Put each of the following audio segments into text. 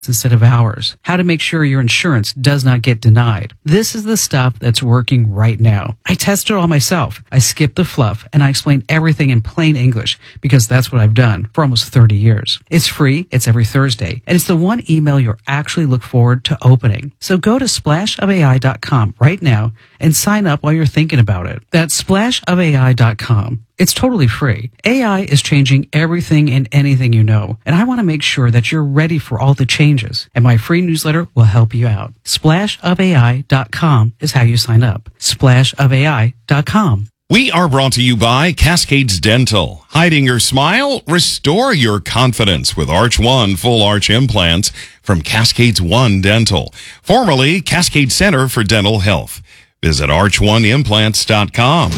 instead of hours, how to make sure your insurance does not get denied. This is the stuff that's working right now. I tested it all myself. I skipped the fluff and I explained everything in plain English because that's what I've done for almost 30 years. It's free, it's every Thursday, and it's the one email you'll actually look forward to opening. So go to splashofai.com right now and sign up while you're thinking about it. That's splashofai.com. It's totally free. AI is changing everything and anything you know, and I want to make sure that you're ready for all the changes, and my free newsletter will help you out. Splashofai.com is how you sign up. Splashofai.com. We are brought to you by Cascades Dental. Hiding your smile? Restore your confidence with Arch One full arch implants from Cascades One Dental, formerly Cascade Center for Dental Health. Visit arch1implants.com.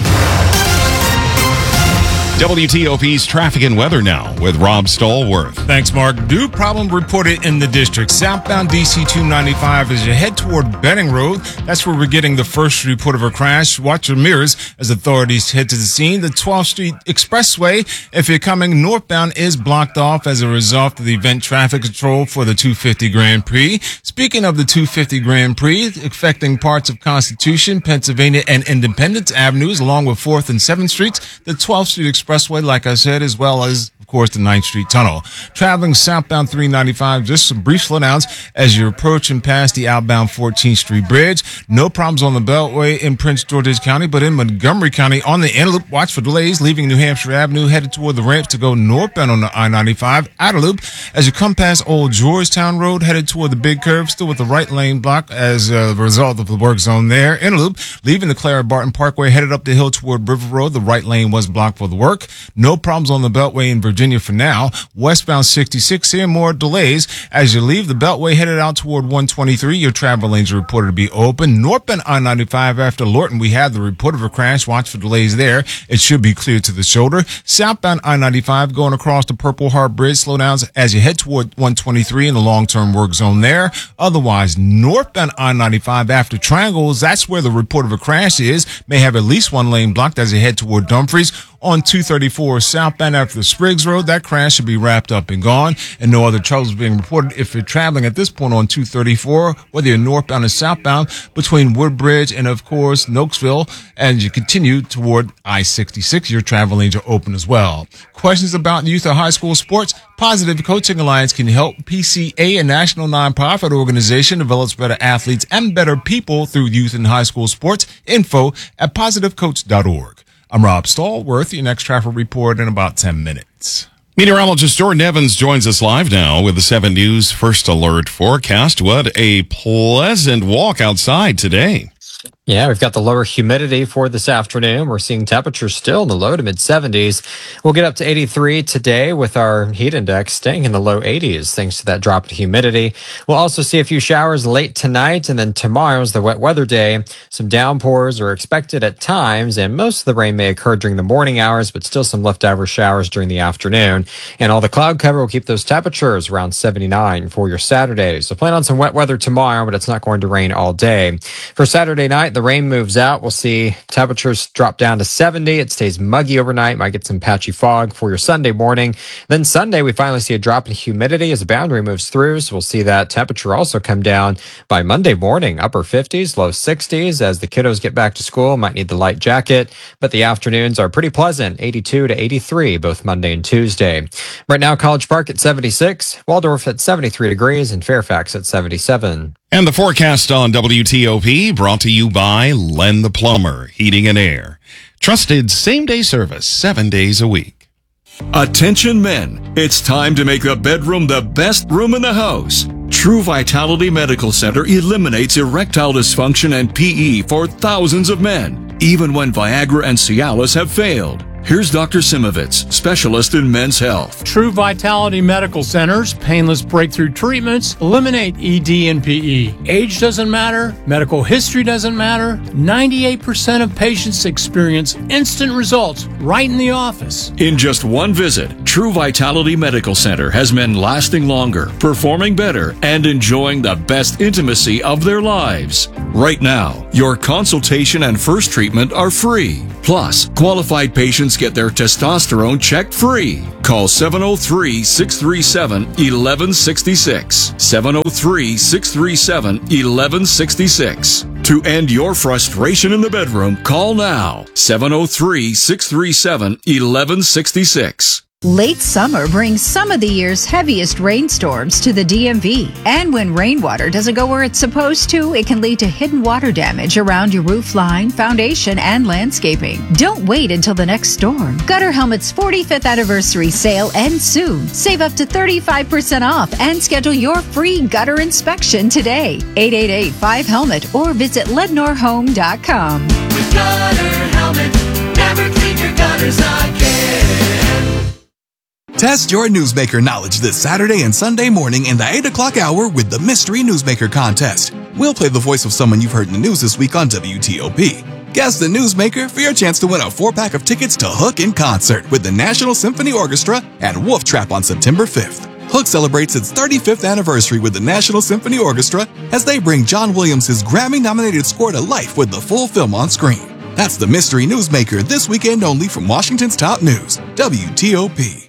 WTOP's traffic and weather now with Rob Stallworth. Thanks, Mark. New problem reported in the district. Southbound DC 295 as you head toward Benning Road. That's where we're getting the first report of a crash. Watch your mirrors as authorities head to the scene. The 12th Street Expressway, if you're coming northbound, is blocked off as a result of the event traffic control for the 250 Grand Prix. Speaking of the 250 Grand Prix, affecting parts of Constitution, Pennsylvania, and Independence Avenues, along with 4th and 7th Streets, the 12th Street Expressway, like I said, as well as, of course, the 9th Street Tunnel. Traveling southbound 395, just some brief slowdowns as you're approaching past the outbound 14th Street Bridge. No problems on the Beltway in Prince George's County, but in Montgomery County on the inner loop, watch for delays leaving New Hampshire Avenue, headed toward the ramps to go northbound on the I-95 outer loop. As you come past Old Georgetown Road, headed toward the big curve, still with the right lane blocked as a result of the work zone there. Inner loop, leaving the Clara Barton Parkway, headed up the hill toward River Road. The right lane was blocked for the work. No problems on the Beltway in Virginia for now. Westbound 66 here, more delays as you leave the Beltway headed out toward 123. Your travel lanes are reported to be open. Northbound I-95 after Lorton, we have the report of a crash. Watch for delays there. It should be clear to the shoulder. Southbound I-95 going across the Purple Heart Bridge. Slowdowns as you head toward 123 in the long-term work zone there. Otherwise, northbound I-95 after Triangles, that's where the report of a crash is. May have at least one lane blocked as you head toward Dumfries. On 234 southbound after the Spriggs Road, that crash should be wrapped up and gone, and no other troubles being reported. If you're traveling at this point on 234, whether you're northbound or southbound, between Woodbridge and, of course, Nokesville, and you continue toward I-66, your travel lanes are open as well. Questions about youth or high school sports? Positive Coaching Alliance can help. PCA, a national nonprofit organization, develops better athletes and better people through youth and high school sports. Info at positivecoach.org. I'm Rob Stallworth. Your next traffic report in about 10 minutes. Meteorologist Jordan Evans joins us live now with the 7 News First Alert forecast. What a pleasant walk outside today. Yeah, we've got the lower humidity for this afternoon. We're seeing temperatures still in the low to mid 70s. We'll get up to 83 today with our heat index staying in the low 80s thanks to that drop in humidity. We'll also see a few showers late tonight, and then tomorrow's the wet weather day. Some downpours are expected at times, and most of the rain may occur during the morning hours, but still some leftover showers during the afternoon. And all the cloud cover will keep those temperatures around 79 for your Saturday. So plan on some wet weather tomorrow, but it's not going to rain all day. For Saturday night, the rain moves out. We'll see temperatures drop down to 70. It stays muggy overnight. Might get some patchy fog for your Sunday morning. Then Sunday, we finally see a drop in humidity as a boundary moves through. So we'll see that temperature also come down by Monday morning, upper 50s, low 60s. As the kiddos get back to school, might need the light jacket. But the afternoons are pretty pleasant, 82 to 83, both Monday and Tuesday. Right now, College Park at 76, Waldorf at 73 degrees, and Fairfax at 77. And the forecast on WTOP brought to you by Len the Plumber, Heating and Air. Trusted same-day service 7 days a week. Attention men, it's time to make the bedroom the best room in the house. True Vitality Medical Center eliminates erectile dysfunction and PE for thousands of men, even when Viagra and Cialis have failed. Here's Dr. Simovitz, specialist in men's health. True Vitality Medical Center's painless breakthrough treatments eliminate ED and PE. Age doesn't matter. Medical history doesn't matter. 98% of patients experience instant results right in the office. In just one visit, True Vitality Medical Center has men lasting longer, performing better, and enjoying the best intimacy of their lives. Right now, your consultation and first treatment are free. Plus, qualified patients get their testosterone checked free. Call 703-637-1166. 703-637-1166. To end your frustration in the bedroom, call now. 703-637-1166. Late summer brings some of the year's heaviest rainstorms to the DMV. And when rainwater doesn't go where it's supposed to, it can lead to hidden water damage around your roof line, foundation, and landscaping. Don't wait until the next storm. Gutter Helmet's 45th anniversary sale ends soon. Save up to 35% off and schedule your free gutter inspection today. 888-5HELMET or visit LednorHome.com. With Gutter Helmet, never clean your gutters again. Test your newsmaker knowledge this Saturday and Sunday morning in the 8 o'clock hour with the Mystery Newsmaker Contest. We'll play the voice of someone you've heard in the news this week on WTOP. Guess the newsmaker for your chance to win a 4-pack of tickets to Hook in concert with the National Symphony Orchestra at Wolf Trap on September 5th. Hook celebrates its 35th anniversary with the National Symphony Orchestra as they bring John Williams' Grammy-nominated score to life with the full film on screen. That's the Mystery Newsmaker this weekend only from Washington's top news, WTOP.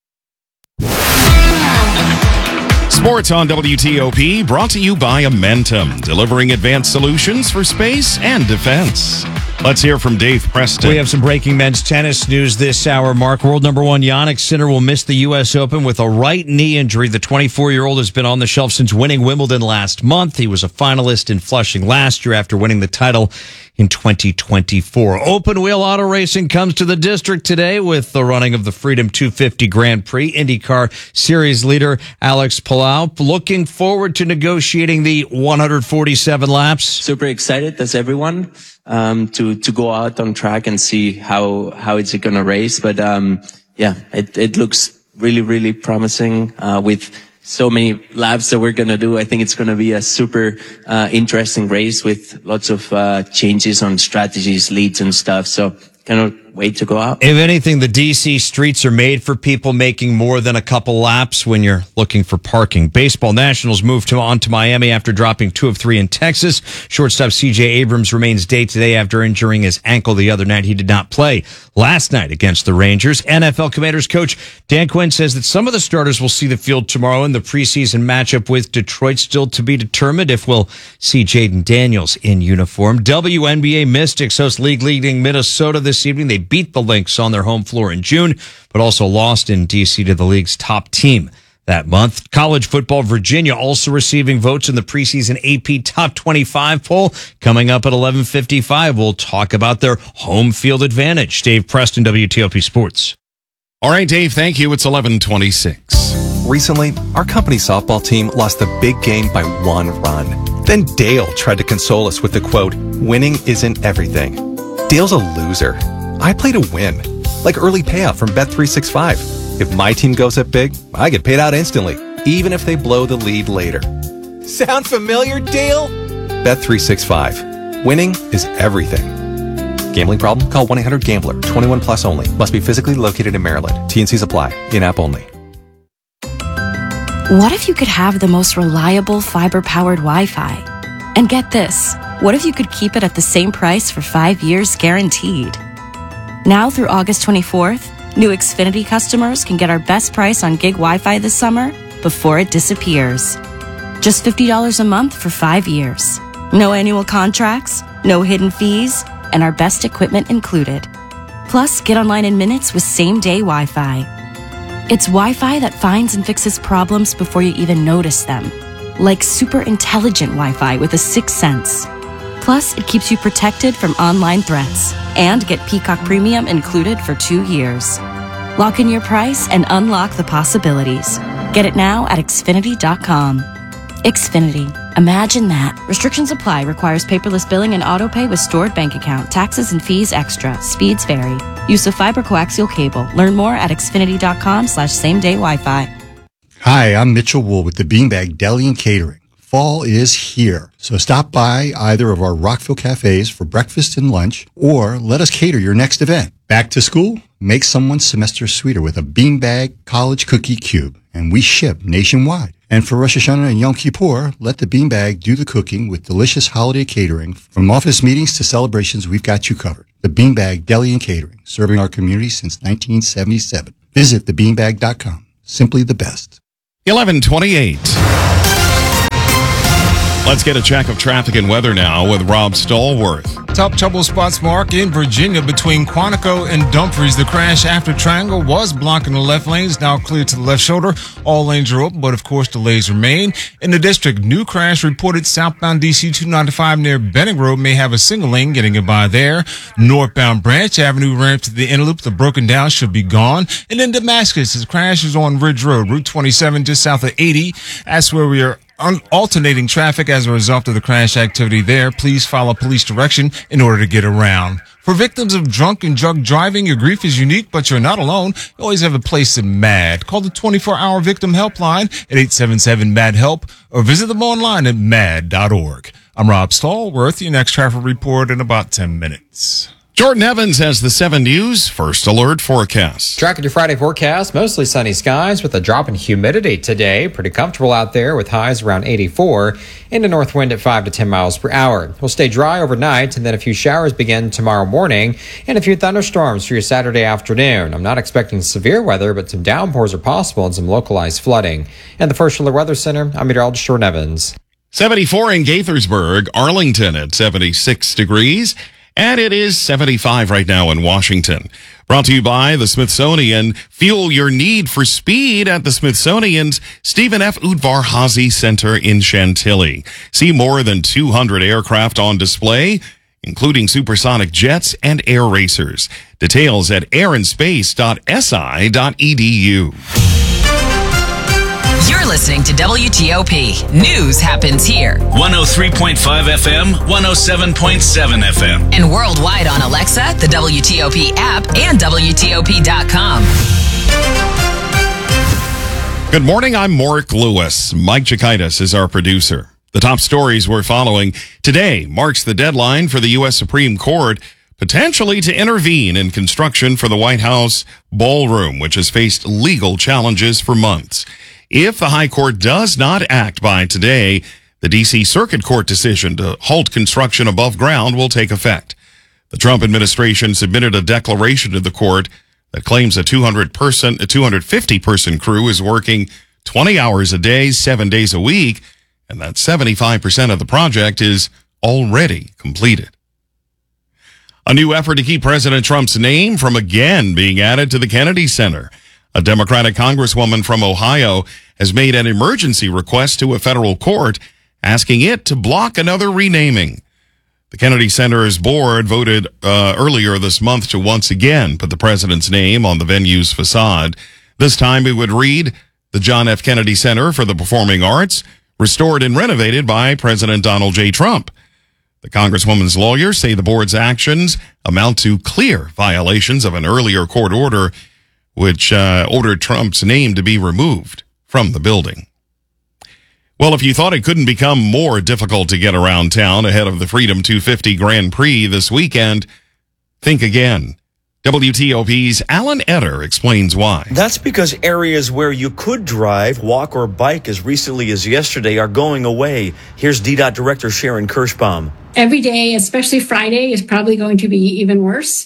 Sports on WTOP, brought to you by Amentum, delivering advanced solutions for space and defense. Let's hear from Dave Preston. We have some breaking men's tennis news this hour. Mark, world number one Jannik Sinner will miss the U.S. Open with a right knee injury. The 24-year-old has been on the shelf since winning Wimbledon last month. He was a finalist in Flushing last year after winning the title in 2024. Open wheel auto racing comes to the district today with the running of the Freedom 250 Grand Prix. IndyCar Series leader Alex Palou looking forward to negotiating the 147 laps. Super excited as everyone to go out on track and see how it's going to race. But it looks really promising with so many laps that we're going to do. I think it's going to be a super interesting race with lots of changes on strategies, leads and stuff. So cannot wait to go out. If anything, the DC streets are made for people making more than a couple laps when you're looking for parking. Baseball Nationals moved on to Miami after dropping 2 of 3 in Texas. Shortstop C.J. Abrams remains day-to-day after injuring his ankle the other night. He did not play last night against the Rangers. NFL Commanders coach Dan Quinn says that some of the starters will see the field tomorrow in the preseason matchup with Detroit. Still to be determined if we'll see Jaden Daniels in uniform. WNBA Mystics host league-leading Minnesota this evening. They beat the Lynx on their home floor in June, but also lost in D.C. to the league's top team that month. College football, Virginia also receiving votes in the preseason AP Top 25 poll. Coming up at 11:55, we'll talk about their home field advantage. Dave Preston, WTOP Sports. All right, Dave, thank you. It's 11:26. Recently, our company softball team lost a big game by 1 run. Then Dale tried to console us with the quote, "Winning isn't everything." Dale's a loser. I play to win, like early payout from Bet365. If my team goes up big, I get paid out instantly, even if they blow the lead later. Sound familiar, Dale? Bet365. Winning is everything. Gambling problem? Call 1-800-GAMBLER. 21 plus only. Must be physically located in Maryland. T&Cs apply. In-app only. What if you could have the most reliable fiber-powered Wi-Fi? And get this, what if you could keep it at the same price for 5 years guaranteed? Now through August 24th, new Xfinity customers can get our best price on gig Wi-Fi this summer before it disappears. Just $50 a month for 5 years. No annual contracts, no hidden fees, and our best equipment included. Plus, get online in minutes with same-day Wi-Fi. It's Wi-Fi that finds and fixes problems before you even notice them. Like super intelligent Wi-Fi with a 6th sense. Plus, it keeps you protected from online threats. And get Peacock Premium included for 2 years. Lock in your price and unlock the possibilities. Get it now at Xfinity.com. Xfinity. Imagine that. Restrictions apply. Requires paperless billing and autopay with stored bank account. Taxes and fees extra. Speeds vary. Use of fiber coaxial cable. Learn more at Xfinity.com/same-day Wi-Fi. Hi, I'm Mitchell Wool with the Beanbag Deli and Catering. Fall is here, so stop by either of our Rockville cafes for breakfast and lunch, or let us cater your next event. Back to school? Make someone's semester sweeter with a Beanbag College Cookie Cube, and we ship nationwide. And for Rosh Hashanah and Yom Kippur, let the Beanbag do the cooking with delicious holiday catering. From office meetings to celebrations, we've got you covered. The Beanbag Deli and Catering, serving our community since 1977. Visit thebeanbag.com. Simply the best. 11:28. Let's get a check of traffic and weather now with Rob Stallworth. Top trouble spots, Mark, in Virginia between Quantico and Dumfries. The crash after Triangle was blocking the left lanes, now clear to the left shoulder. All lanes are open, but of course delays remain. In the district, new crash reported southbound DC 295 near Benning Road may have a single lane getting it by there. Northbound Branch Avenue ramp to the inner loop, the broken down should be gone. And in Damascus, the crash is on Ridge Road, Route 27 just south of 80. That's where we are alternating traffic as a result of the crash activity there. Please follow police direction in order to get around. For victims of drunk and drug driving, your grief is unique, but you're not alone. You always have a place in MAD. Call the 24-hour victim helpline at 877-MAD-HELP or visit them online at mad.org. I'm Rob Stallworth. Your next traffic report in about 10 minutes. Jordan Evans has the 7 News First Alert forecast. Tracking your Friday forecast, mostly sunny skies with a drop in humidity today. Pretty comfortable out there with highs around 84 and a north wind at 5 to 10 miles per hour. We'll stay dry overnight and then a few showers begin tomorrow morning and a few thunderstorms for your Saturday afternoon. I'm not expecting severe weather, but some downpours are possible and some localized flooding. And the First Alert Weather Center, I'm meteorologist Jordan Evans. 74 in Gaithersburg, Arlington at 76 degrees. And it is 75 right now in Washington. Brought to you by the Smithsonian. Fuel your need for speed at the Smithsonian's Stephen F. Udvar-Hazy Center in Chantilly. See more than 200 aircraft on display, including supersonic jets and air racers. Details at airandspace.si.edu. You're listening to WTOP. News happens here. 103.5 FM, 107.7 FM. And worldwide on Alexa, the WTOP app, and WTOP.com. Good morning, I'm Mark Lewis. Mike Chikaitis is our producer. The top stories we're following today marks the deadline for the U.S. Supreme Court potentially to intervene in construction for the White House ballroom, which has faced legal challenges for months. If the High Court does not act by today, the D.C. Circuit Court decision to halt construction above ground will take effect. The Trump administration submitted a declaration to the court that claims a 250-person crew is working 20 hours a day, 7 days a week, and that 75% of the project is already completed. A new effort to keep President Trump's name from again being added to the Kennedy Center. A Democratic congresswoman from Ohio has made an emergency request to a federal court asking it to block another renaming. The Kennedy Center's board voted earlier this month to once again put the president's name on the venue's facade. This time it would read, the John F. Kennedy Center for the Performing Arts, restored and renovated by President Donald J. Trump. The congresswoman's lawyers say the board's actions amount to clear violations of an earlier court order which ordered Trump's name to be removed from the building. Well, if you thought it couldn't become more difficult to get around town ahead of the Freedom 250 Grand Prix this weekend, think again. WTOP's Alan Etter explains why. That's because areas where you could drive, walk, or bike as recently as yesterday are going away. Here's DDOT Director Sharon Kirschbaum. Every day, especially Friday, is probably going to be even worse.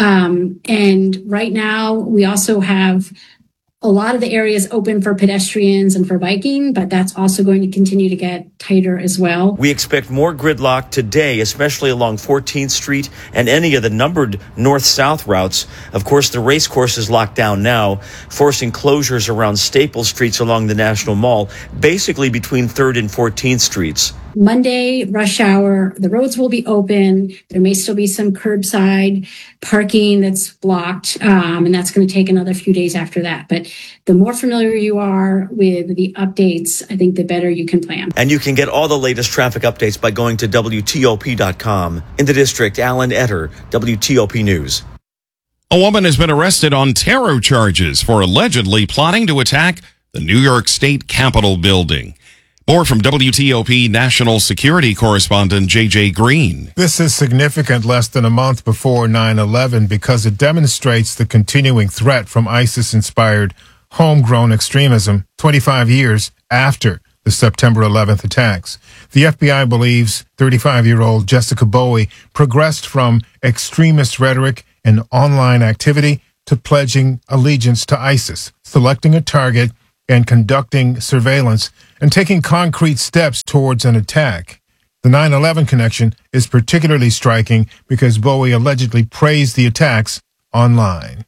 And right now, we also have a lot of the areas open for pedestrians and for biking, but that's also going to continue to get tighter as well. We expect more gridlock today, especially along 14th Street and any of the numbered north-south routes. Of course, the race course is locked down now, forcing closures around Staple Streets along the National Mall, basically between 3rd and 14th Streets. Monday, rush hour, the roads will be open. There may still be some curbside parking that's blocked, and that's going to take another few days after that. But the more familiar you are with the updates, I think the better you can plan. And you can get all the latest traffic updates by going to WTOP.com. In the district, Alan Etter, WTOP News. A woman has been arrested on terror charges for allegedly plotting to attack the New York State Capitol building. More from WTOP national security correspondent J.J. Green. This is significant less than a month before 9/11 because it demonstrates the continuing threat from ISIS-inspired homegrown extremism 25 years after the September 11th attacks. The FBI believes 35-year-old Jessica Bowie progressed from extremist rhetoric and online activity to pledging allegiance to ISIS, selecting a target and conducting surveillance and taking concrete steps towards an attack. The 9/11 connection is particularly striking because Bowie allegedly praised the attacks online.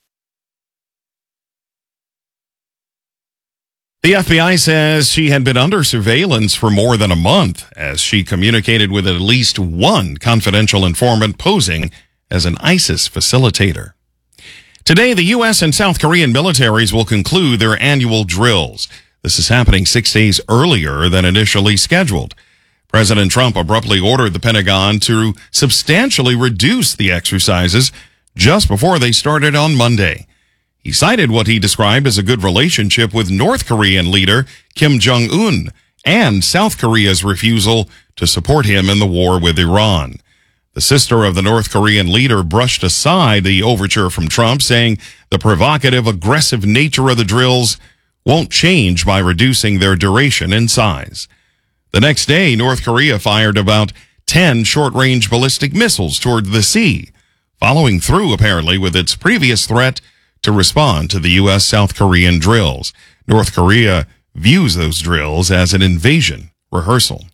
The FBI says she had been under surveillance for more than a month as she communicated with at least one confidential informant posing as an ISIS facilitator. Today, the U.S. and South Korean militaries will conclude their annual drills. This is happening 6 days earlier than initially scheduled. President Trump abruptly ordered the Pentagon to substantially reduce the exercises just before they started on Monday. He cited what he described as a good relationship with North Korean leader Kim Jong-un and South Korea's refusal to support him in the war with Iran. The sister of the North Korean leader brushed aside the overture from Trump, saying the provocative, aggressive nature of the drills won't change by reducing their duration and size. The next day, North Korea fired about 10 short-range ballistic missiles toward the sea, following through, apparently, with its previous threat to respond to the U.S. South Korean drills. North Korea views those drills as an invasion rehearsal.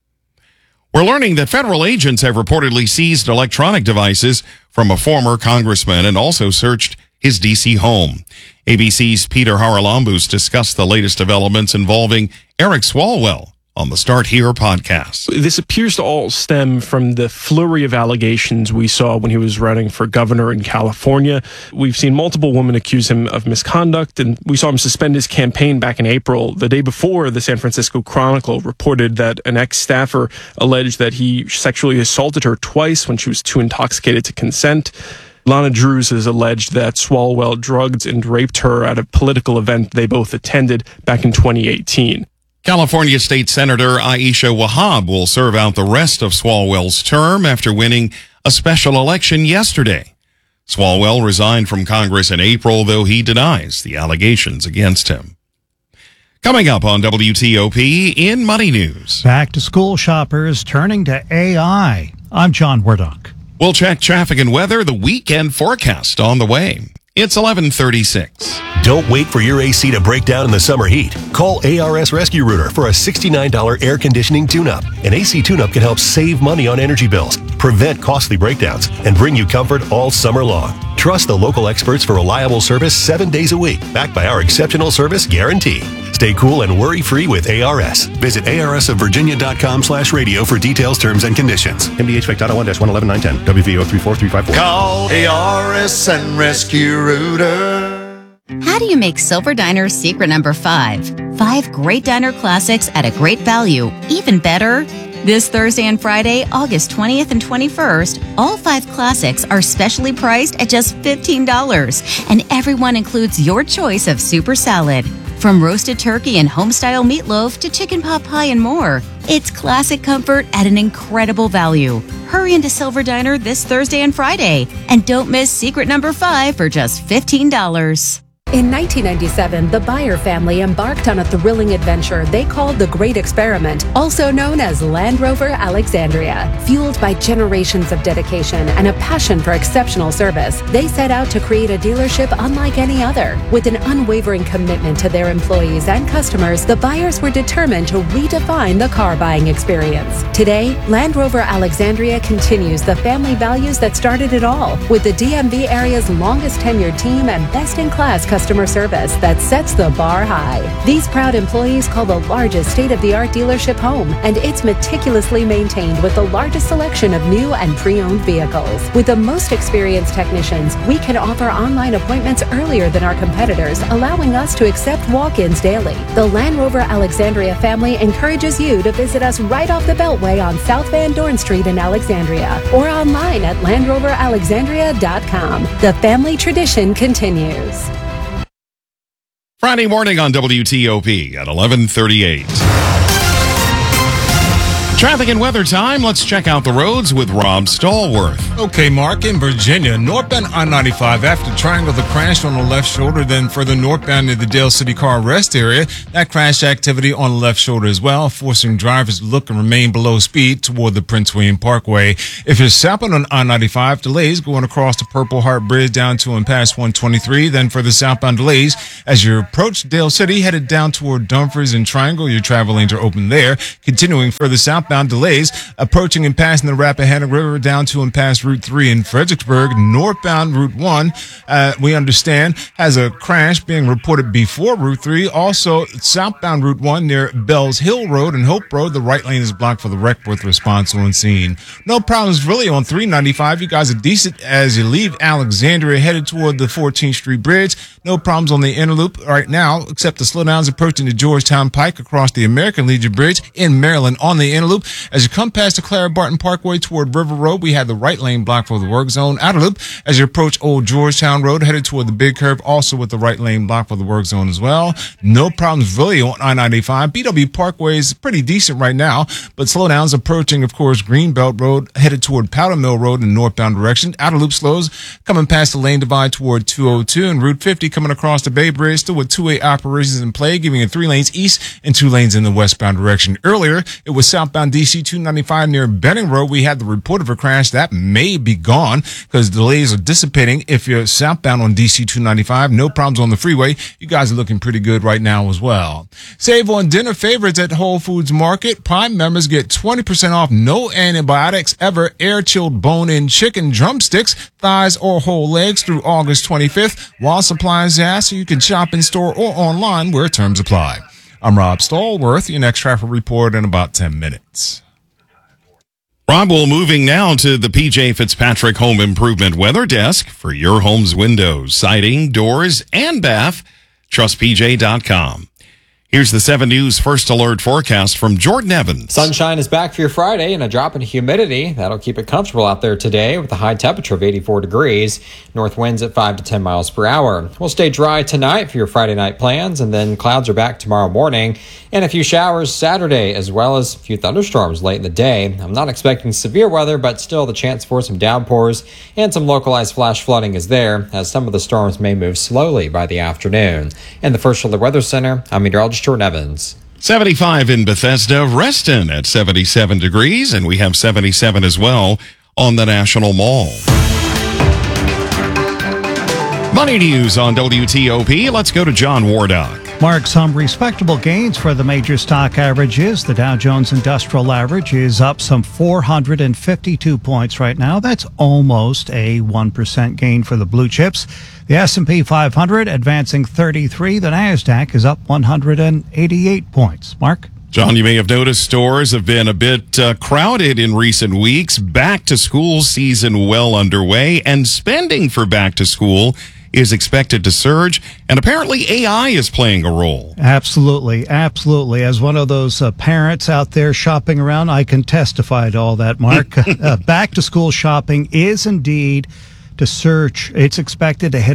We're learning that federal agents have reportedly seized electronic devices from a former congressman and also searched his D.C. home. ABC's Peter Haralambous discussed the latest developments involving Eric Swalwell on the Start Here podcast. This appears to all stem from the flurry of allegations we saw when he was running for governor in California. We've seen multiple women accuse him of misconduct, and we saw him suspend his campaign back in April, the day before the San Francisco Chronicle reported that an ex-staffer alleged that he sexually assaulted her twice when she was too intoxicated to consent. Lana Drews has alleged that Swalwell drugged and raped her at a political event they both attended back in 2018. California State Senator Aisha Wahab will serve out the rest of Swalwell's term after winning a special election yesterday. Swalwell resigned from Congress in April, though he denies the allegations against him. Coming up on WTOP in Money News. Back to school shoppers turning to AI. I'm John Wardock. We'll check traffic and weather, the weekend forecast on the way. It's 11:36. Don't wait for your AC to break down in the summer heat. Call ARS Rescue Rooter for a $69 air conditioning tune-up. An AC tune-up can help save money on energy bills, prevent costly breakdowns, and bring you comfort all summer long. Trust the local experts for reliable service 7 days a week, backed by our exceptional service guarantee. Stay cool and worry-free with ARS. Visit arsofvirginia.com/radio for details, terms, and conditions. MDHVAC.01-119110. WVO 34354. Call ARS and Rescue Rooter. How do you make Silver Diner's secret number 5? 5 great diner classics at a great value. Even better, this Thursday and Friday, August 20th and 21st, all 5 classics are specially priced at just $15, and everyone includes your choice of super salad. From roasted turkey and home-style meatloaf to chicken pot pie and more, it's classic comfort at an incredible value. Hurry into Silver Diner this Thursday and Friday, and don't miss secret number 5 for just $15. In 1997, the Byer family embarked on a thrilling adventure they called the Great Experiment, also known as Land Rover Alexandria. Fueled by generations of dedication and a passion for exceptional service, they set out to create a dealership unlike any other. With an unwavering commitment to their employees and customers, the Byers were determined to redefine the car buying experience. Today, Land Rover Alexandria continues the family values that started it all, with the DMV area's longest tenured team and best-in-class customer service that sets the bar high. These proud employees call the largest state-of-the-art dealership home, and it's meticulously maintained with the largest selection of new and pre-owned vehicles. With the most experienced technicians, we can offer online appointments earlier than our competitors, allowing us to accept walk-ins daily. The Land Rover Alexandria family encourages you to visit us right off the Beltway on South Van Dorn Street in Alexandria, or online at LandRoverAlexandria.com. The family tradition continues. Friday morning on WTOP at 11:38. Traffic and weather time. Let's check out the roads with Rob Stallworth. Okay, Mark, in Virginia, northbound I-95 after Triangle, the crash on the left shoulder, then further northbound near the Dale City car rest area. That crash activity on the left shoulder as well, forcing drivers to look and remain below speed toward the Prince William Parkway. If you're southbound on I-95, delays going across the Purple Heart Bridge down to and past 123, then further southbound delays as you approach Dale City, headed down toward Dumfries and Triangle. Your travel lanes are open there. Continuing further southbound delays approaching and passing the Rappahannock River down to and past Route 3 in Fredericksburg. Northbound Route 1, we understand, has a crash being reported before Route 3. Also, southbound Route 1 near Bells Hill Road and Hope Road, the right lane is blocked for the wreck with response on scene. No problems really on 395. You guys are decent as you leave Alexandria headed toward the 14th Street Bridge. No problems on the inner loop right now, except the slowdowns approaching the Georgetown Pike across the American Legion Bridge in Maryland on the inner loop. As you come past the Clara Barton Parkway toward River Road, we have the right lane blocked for the work zone. Outer loop, as you approach Old Georgetown Road, headed toward the big curve, also with the right lane blocked for the work zone as well. No problems really on I-95. BW Parkway is pretty decent right now, but slowdowns approaching, of course, Greenbelt Road, headed toward Powder Mill Road in northbound direction. Outer loop slows coming past the lane divide toward 202 and Route 50 coming across the Bay Bridge, still with two-way operations in play, giving you 3 lanes east and 2 lanes in the westbound direction. Earlier, it was southbound DC 295 near Benning Road. We had the report of a crash that may be gone because delays are dissipating. If you're southbound on DC 295, no problems on the freeway. You guys are looking pretty good right now as well. Save on dinner favorites at Whole Foods Market. Prime members get 20% off no antibiotics ever air-chilled bone-in chicken drumsticks, thighs, or whole legs through August 25th while supplies last, so you can shop in store or online where terms apply. I'm Rob Stallworth. Your next traffic report in about 10 minutes. Rob, we're moving now to the PJ Fitzpatrick Home Improvement Weather Desk for your home's windows, siding, doors, and bath. TrustPJ.com. Here's the 7 News First Alert forecast from Jordan Evans. Sunshine is back for your Friday and a drop in humidity. That'll keep it comfortable out there today with a high temperature of 84 degrees. North winds at 5 to 10 miles per hour. We'll stay dry tonight for your Friday night plans, and then clouds are back tomorrow morning. And a few showers Saturday, as well as a few thunderstorms late in the day. I'm not expecting severe weather, but still the chance for some downpours and some localized flash flooding is there, as some of the storms may move slowly by the afternoon. In the First Alert Weather Center, I'm meteorologist Jordan Evans. 75 in Bethesda, Reston at 77 degrees, and we have 77 as well on the National Mall. Money news on WTOP. Let's go to John Wardock. Mark, some respectable gains for the major stock averages. The Dow Jones Industrial Average is up some 452 points right now. That's almost a 1% gain for the blue chips. The S&P 500 advancing 33. The NASDAQ is up 188 points. Mark? John, you may have noticed stores have been a bit crowded in recent weeks. Back to school season well underway, and spending for back to school is expected to surge, and apparently AI is playing a role. Absolutely, absolutely. As one of those parents out there shopping around, I can testify to all that, Mark. Back to school shopping is indeed to surge. It's expected to hit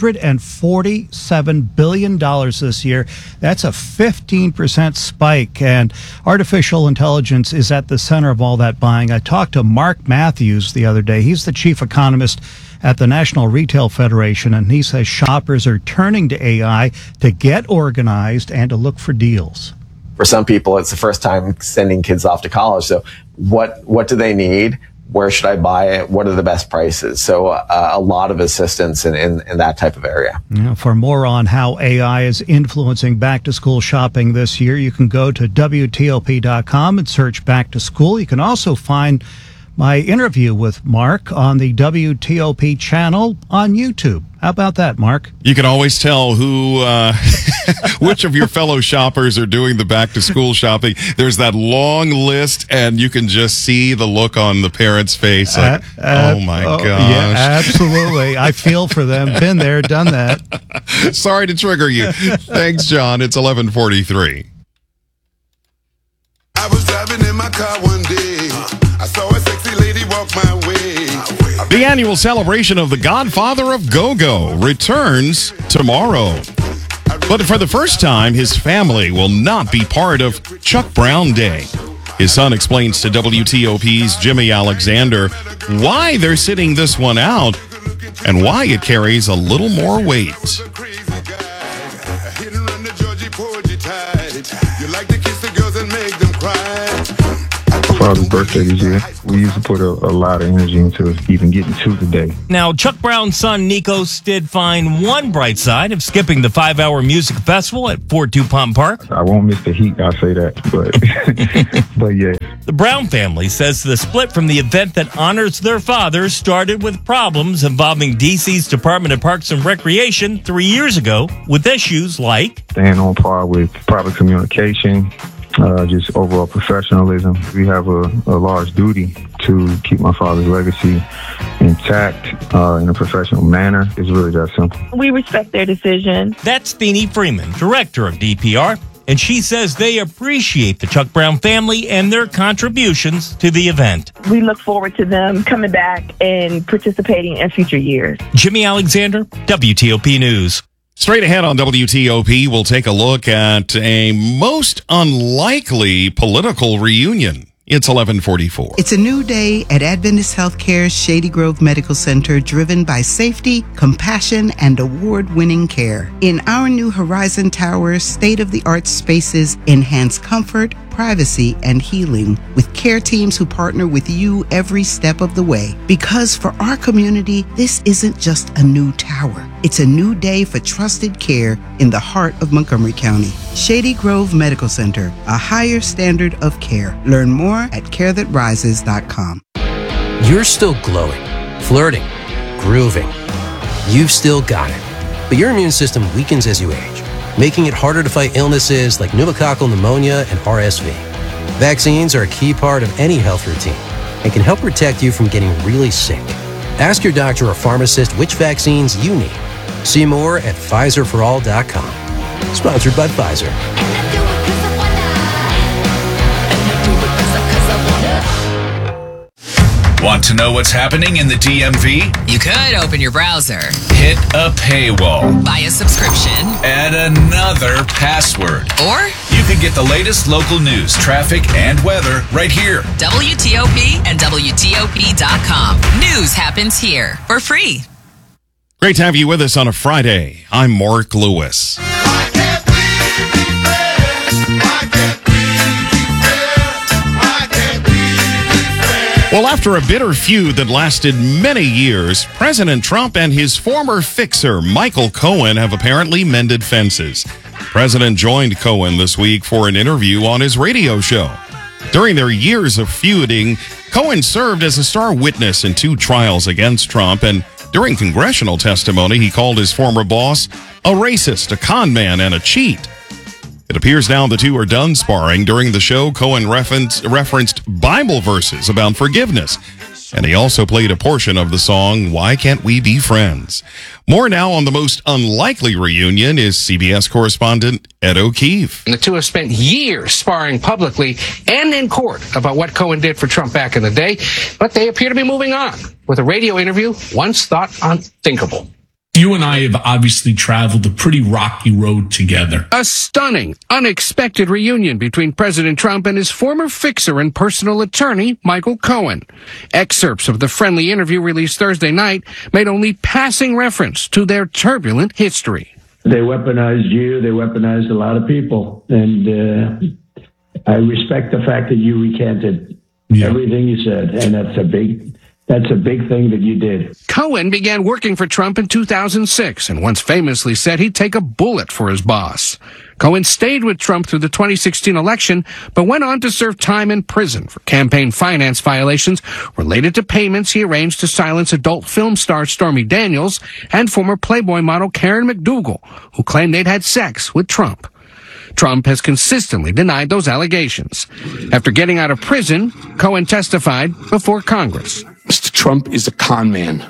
$147 billion this year. That's a 15% spike, and artificial intelligence is at the center of all that buying. I talked to Mark Matthews the other day. He's the chief economist at the National Retail Federation, and he says shoppers are turning to AI to get organized and to look for deals. For some people, it's the first time sending kids off to college. So what do they need? Where should I buy it? What are the best prices? So a lot of assistance in that type of area. Yeah, for more on how AI is influencing back-to-school shopping this year, you can go to WTOP.com and search back to school. You can also find my interview with Mark on the WTOP channel on YouTube. How about that, Mark? You can always tell who, which of your fellow shoppers are doing the back-to-school shopping. There's that long list, and you can just see the look on the parents' face. Like, oh, my gosh. Yeah, absolutely. I feel for them. Been there, done that. Sorry to trigger you. Thanks, John. It's 11:43. I was driving in my car one day. I saw a sexy lady walk my way. The annual celebration of the Godfather of Go-Go returns tomorrow. But for the first time, his family will not be part of Chuck Brown Day. His son explains to WTOP's Jimmy Alexander why they're sitting this one out and why it carries a little more weight. Father's birthday this year. We used to put a lot of energy into even getting to the day. Now, Chuck Brown's son, Nikos, did find one bright side of skipping the 5-hour music festival at Fort DuPont Park. I won't miss the heat, I'll say that, but yeah. The Brown family says the split from the event that honors their father started with problems involving D.C.'s Department of Parks and Recreation 3 years ago with issues like staying on par with proper communication, just overall professionalism. We have a large duty to keep my father's legacy intact in a professional manner. It's really that simple. We respect their decision. That's Theenie Freeman, director of DPR, and she says they appreciate the Chuck Brown family and their contributions to the event. We look forward to them coming back and participating in future years. Jimmy Alexander, WTOP News. Straight ahead on WTOP, we'll take a look at a most unlikely political reunion. It's 11:44. It's a new day at Adventist Healthcare's Shady Grove Medical Center, driven by safety, compassion, and award-winning care. In our new Horizon Tower, state-of-the-art spaces enhance comfort, privacy, and healing with care teams who partner with you every step of the way. Because for our community, this isn't just a new tower. It's a new day for trusted care in the heart of Montgomery County. Shady Grove Medical Center, a higher standard of care. Learn more at carethatrises.com. You're still glowing, flirting, grooving. You've still got it. But your immune system weakens as you age, making it harder to fight illnesses like pneumococcal pneumonia and RSV. Vaccines are a key part of any health routine and can help protect you from getting really sick. Ask your doctor or pharmacist which vaccines you need. See more at PfizerForAll.com. Sponsored by Pfizer. Want to know what's happening in the DMV? You could open your browser, Hit a paywall, buy a subscription, add another password. or You can get the latest local news, traffic, and weather right here. WTOP and WTOP.com. News happens here for free. Great to have you with us on a Friday. I'm Mark Lewis. Well, after a bitter feud that lasted many years, President Trump and his former fixer, Michael Cohen, have apparently mended fences. The president joined Cohen this week for an interview on his radio show. During their years of feuding, Cohen served as a star witness in 2 trials against Trump, and during congressional testimony, he called his former boss a racist, a con man, and a cheat. It appears now the two are done sparring. During the show, Cohen referenced Bible verses about forgiveness, and he also played a portion of the song, Why Can't We Be Friends? More now on the most unlikely reunion is CBS correspondent Ed O'Keefe. The two have spent years sparring publicly and in court about what Cohen did for Trump back in the day, but they appear to be moving on with a radio interview once thought unthinkable. You and I have obviously traveled a pretty rocky road together. A stunning, unexpected reunion between President Trump and his former fixer and personal attorney, Michael Cohen. Excerpts of the friendly interview released Thursday night made only passing reference to their turbulent history. They weaponized you. They weaponized a lot of people. And I respect the fact that you recanted everything you said. And that's a big thing that you did. Cohen began working for Trump in 2006 and once famously said he'd take a bullet for his boss. Cohen stayed with Trump through the 2016 election, but went on to serve time in prison for campaign finance violations related to payments he arranged to silence adult film star Stormy Daniels and former Playboy model Karen McDougal, who claimed they'd had sex with Trump. Trump has consistently denied those allegations. After getting out of prison, Cohen testified before Congress. Mr. Trump is a con man.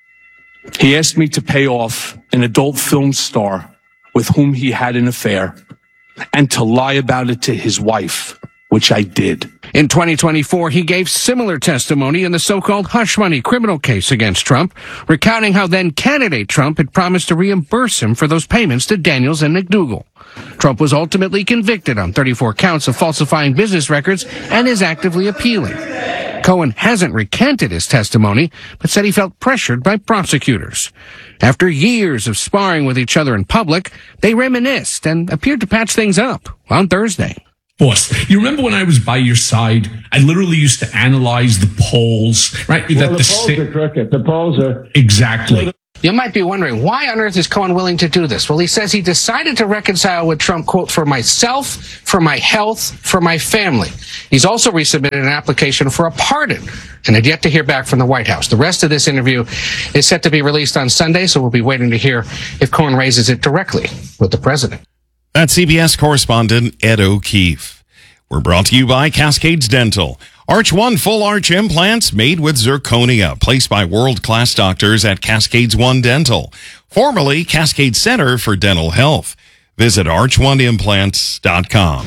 He asked me to pay off an adult film star with whom he had an affair and to lie about it to his wife, which I did. In 2024, he gave similar testimony in the so-called hush money criminal case against Trump, recounting how then-candidate Trump had promised to reimburse him for those payments to Daniels and McDougal. Trump was ultimately convicted on 34 counts of falsifying business records and is actively appealing. Cohen hasn't recanted his testimony, but said he felt pressured by prosecutors. After years of sparring with each other in public, they reminisced and appeared to patch things up on Thursday. Boss, you remember when I was by your side? I literally used to analyze the polls, right? Well, the polls are crooked. The polls are... Exactly. You might be wondering, why on earth is Cohen willing to do this? Well, he says he decided to reconcile with Trump, quote, for myself, for my health, for my family. He's also resubmitted an application for a pardon and had yet to hear back from the White House. The rest of this interview is set to be released on Sunday, so we'll be waiting to hear if Cohen raises it directly with the president. That's CBS correspondent Ed O'Keefe. We're brought to you by Cascades Dental. Arch One full arch implants made with zirconia, placed by world-class doctors at Cascades One Dental, formerly Cascade Center for Dental Health. Visit arch1implants.com.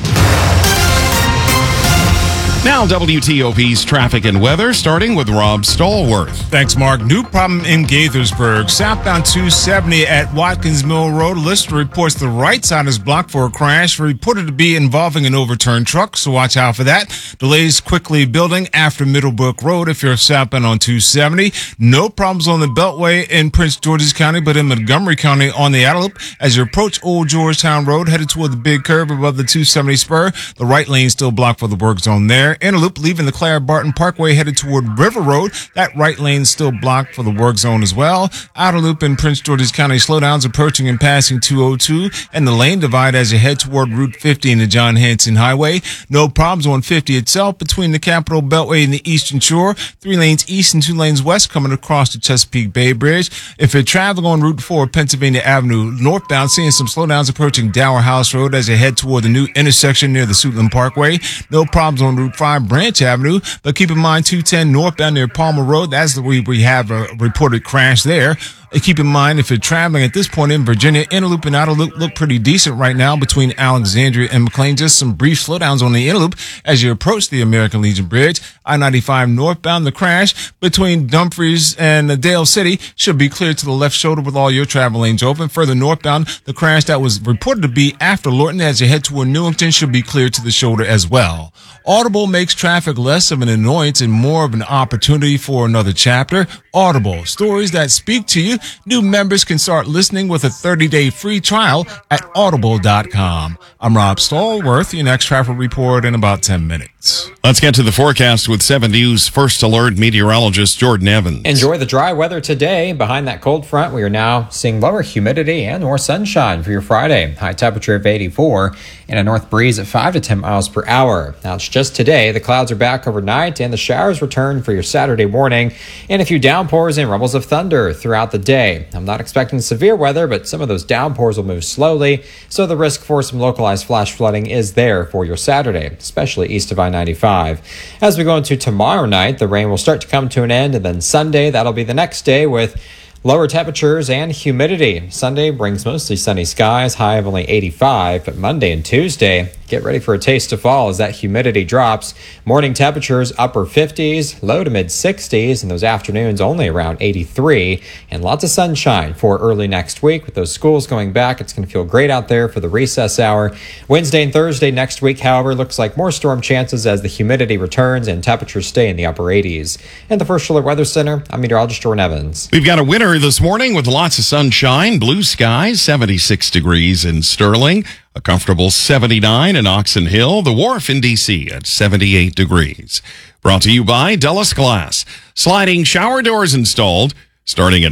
Now, WTOP's traffic and weather, starting with Rob Stallworth. Thanks, Mark. New problem in Gaithersburg. Southbound 270 at Watkins Mill Road. Listener reports the right side is blocked for a crash, reported to be involving an overturned truck, so watch out for that. Delays quickly building after Middlebrook Road if you're southbound on 270. No problems on the Beltway in Prince George's County, but in Montgomery County on the outer loop. As you approach Old Georgetown Road, headed toward the big curve above the 270 spur, the right lane still blocked for the work zone there. Inner loop leaving the Claire Barton Parkway headed toward River Road. That right lane still blocked for the work zone as well. Outer loop in Prince George's County, slowdowns approaching and passing 202 and the lane divide as you head toward Route 50 and the John Hanson Highway. No problems on 50 itself between the Capitol Beltway and the Eastern Shore. 3 lanes east and 2 lanes west coming across the Chesapeake Bay Bridge. If you're traveling on Route 4 Pennsylvania Avenue northbound, seeing some slowdowns approaching Dower House Road as you head toward the new intersection near the Suitland Parkway. No problems on Route 5 Branch Avenue, but keep in mind 210 northbound near Palmer Road. That's the way we have a reported crash there. Keep in mind, if you're traveling at this point in Virginia, inner loop and outer loop look pretty decent right now between Alexandria and McLean. Just some brief slowdowns on the inner loop as you approach the American Legion Bridge. I-95 northbound, the crash between Dumfries and Dale City should be cleared to the left shoulder with all your travel lanes open. Further northbound, the crash that was reported to be after Lorton as you head toward Newington should be cleared to the shoulder as well. Audible makes traffic less of an annoyance and more of an opportunity for another chapter. Audible, stories that speak to you. New members can start listening with a 30-day free trial at audible.com. I'm Rob Stallworth, your next traffic report in about 10 minutes. Let's get to the forecast with 7 News First Alert meteorologist Jordan Evans. Enjoy the dry weather today. Behind that cold front, we are now seeing lower humidity and more sunshine for your Friday. High temperature of 84 and a north breeze at 5 to 10 miles per hour. Now, it's just today. The clouds are back overnight and the showers return for your Saturday morning, and a few downpours and rumbles of thunder throughout the day. I'm not expecting severe weather, but some of those downpours will move slowly, so the risk for some localized flash flooding is there for your Saturday, especially east of I-95. As we go into tomorrow night, the rain will start to come to an end, and then Sunday, that'll be the next day with lower temperatures and humidity. Sunday brings mostly sunny skies, high of only 85, but Monday and Tuesday, get ready for a taste of fall as that humidity drops. Morning temperatures upper 50s, low to mid 60s, and those afternoons only around 83, and lots of sunshine for early next week. With those schools going back, it's going to feel great out there for the recess hour. Wednesday and Thursday next week, however, looks like more storm chances as the humidity returns and temperatures stay in the upper 80s. And the First Alert Weather Center, I'm meteorologist Jordan Evans. We've got a winner this morning with lots of sunshine, blue skies, 76 degrees in Sterling, a comfortable 79 in Oxon Hill, the Wharf in D.C. at 78 degrees. Brought to you by Dulles Glass. Sliding shower doors installed, starting at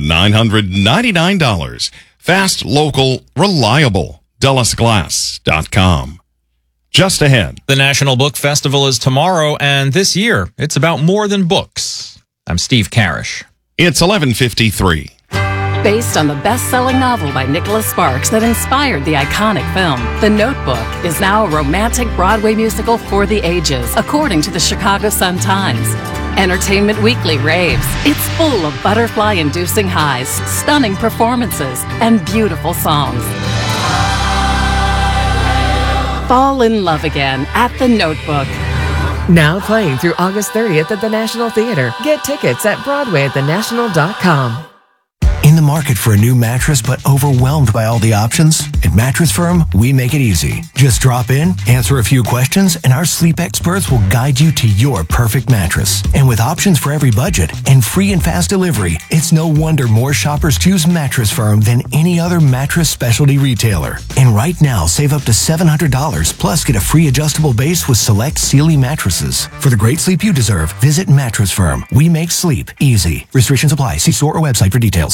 $999. Fast, local, reliable. DullesGlass.com. Just ahead. The National Book Festival is tomorrow, and this year, it's about more than books. I'm Steve Karish. It's 11:53. Based on the best-selling novel by Nicholas Sparks that inspired the iconic film, The Notebook is now a romantic Broadway musical for the ages, according to the Chicago Sun-Times. Entertainment Weekly raves. It's full of butterfly-inducing highs, stunning performances, and beautiful songs. Fall in love again at The Notebook. Now playing through August 30th at the National Theater. Get tickets at BroadwayAtTheNational.com. In the market for a new mattress but overwhelmed by all the options? At Mattress Firm, we make it easy. Just drop in, answer a few questions, and our sleep experts will guide you to your perfect mattress. And with options for every budget and free and fast delivery, it's no wonder more shoppers choose Mattress Firm than any other mattress specialty retailer. And right now, save up to $700 plus get a free adjustable base with select Sealy mattresses. For the great sleep you deserve, visit Mattress Firm. We make sleep easy. Restrictions apply. See store or website for details.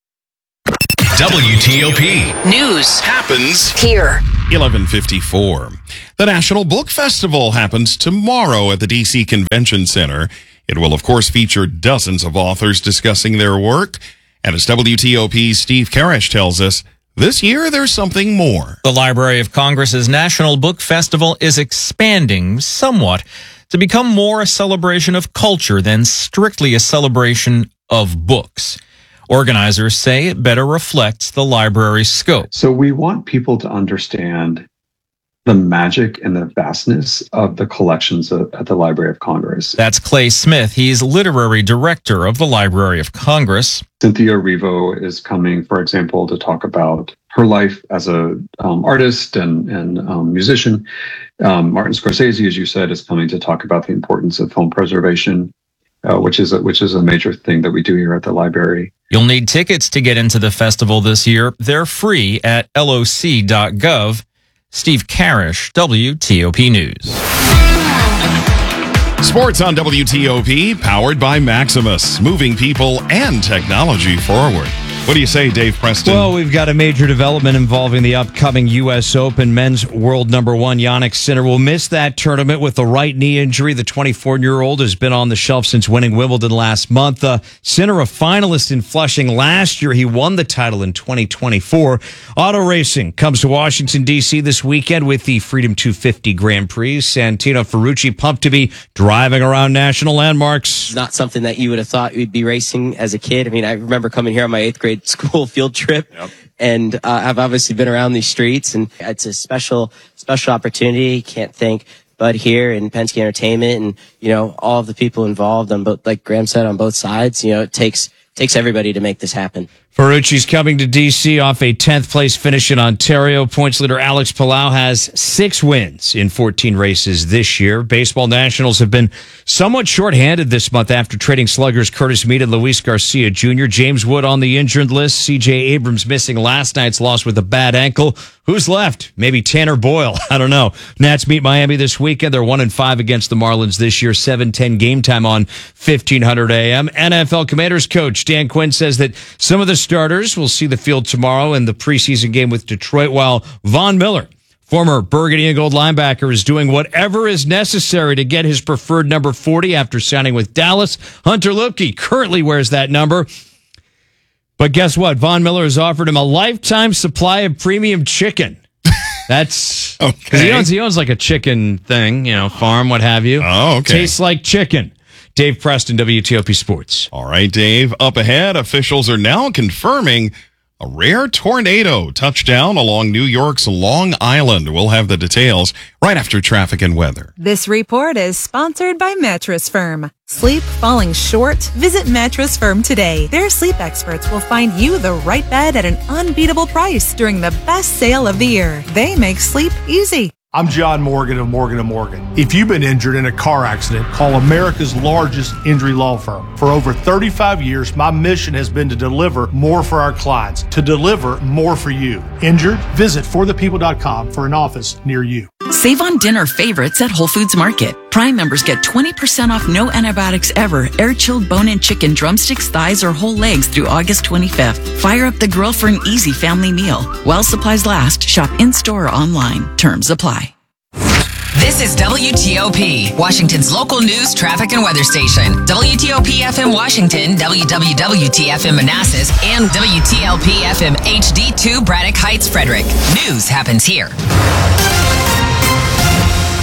WTOP. News happens here. 11:54. The National Book Festival happens tomorrow at the D.C. Convention Center. It will, of course, feature dozens of authors discussing their work. And as WTOP's Steve Karish tells us, this year there's something more. The Library of Congress's National Book Festival is expanding somewhat to become more a celebration of culture than strictly a celebration of books. Organizers say it better reflects the library's scope. So we want people to understand the magic and the vastness of the collections at the Library of Congress. That's Clay Smith. He's literary director of the Library of Congress. Cynthia Erivo is coming, for example, to talk about her life as a artist and musician. Martin Scorsese, as you said, is coming to talk about the importance of film preservation, which is a major thing that we do here at the library. You'll need tickets to get into the festival this year. They're free at loc.gov. Steve Karish, WTOP News. Sports on WTOP, powered by Maximus, moving people and technology forward. What do you say, Dave Preston? Well, we've got a major development involving the upcoming U.S. Open. Men's world number one, Jannik Sinner, will miss that tournament with a right knee injury. The 24-year-old has been on the shelf since winning Wimbledon last month. Sinner, a finalist in Flushing last year. He won the title in 2024. Auto racing comes to Washington, D.C. this weekend with the Freedom 250 Grand Prix. Santino Ferrucci pumped to be driving around national landmarks. Not something that you would have thought you'd be racing as a kid. I mean, I remember coming here on my 8th grade school field trip. Yep. And I've obviously been around these streets, and it's a special opportunity. Can't thank Bud here and Penske Entertainment and, you know, all of the people involved on both, like Graham said, on both sides. You know, it takes everybody to make this happen. Ferrucci's coming to D.C. off a 10th place finish in Ontario. Points leader Alex Palau has 6 wins in 14 races this year. Baseball Nationals have been somewhat shorthanded this month after trading sluggers Curtis Mead and Luis Garcia Jr. James Wood on the injured list. C.J. Abrams missing last night's loss with a bad ankle. Who's left? Maybe Tanner Boyle. I don't know. Nats meet Miami this weekend. They're 1-5 against the Marlins this year. 7:10 game time on 1500 AM. NFL Commanders coach Dan Quinn says that some of the starters will see the field tomorrow in the preseason game with Detroit, while Von Miller, former Burgundy and Gold linebacker, is doing whatever is necessary to get his preferred number 40 after signing with Dallas. Hunter Lupke currently wears that number. But guess what? Von Miller has offered him a lifetime supply of premium chicken. That's okay. He owns like a chicken thing, you know, farm, what have you. Oh, okay. Tastes like chicken. Dave Preston, WTOP Sports. All right, Dave. Up ahead, officials are now confirming a rare tornado touchdown along New York's Long Island. We'll have the details right after traffic and weather. This report is sponsored by Mattress Firm. Sleep falling short? Visit Mattress Firm today. Their sleep experts will find you the right bed at an unbeatable price during the best sale of the year. They make sleep easy. I'm John Morgan of Morgan & Morgan. If you've been injured in a car accident, call America's largest injury law firm. For over 35 years, my mission has been to deliver more for our clients, to deliver more for you. Injured? Visit forthepeople.com for an office near you. Save on dinner favorites at Whole Foods Market. Prime members get 20% off no antibiotics ever, air-chilled bone-in chicken, drumsticks, thighs, or whole legs through August 25th. Fire up the grill for an easy family meal. While supplies last, shop in-store or online. Terms apply. This is WTOP, Washington's local news, traffic, and weather station. WTOP FM Washington, WWWT-FM Manassas, and WTLP FM HD2 Braddock Heights, Frederick. News happens here.